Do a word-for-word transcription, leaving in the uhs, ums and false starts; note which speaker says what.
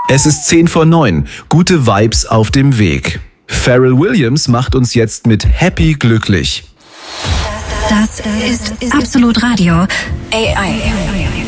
Speaker 1: Es ist zehn vor neun. Gute Vibes auf dem Weg. Pharrell Williams macht uns jetzt mit Happy glücklich.
Speaker 2: Das ist Absolut Radio. A I.